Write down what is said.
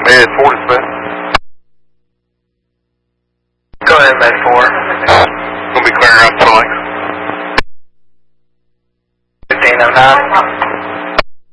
Med 4 dispatch. Go ahead, Med 4. Gonna be clearing up twice. 1509.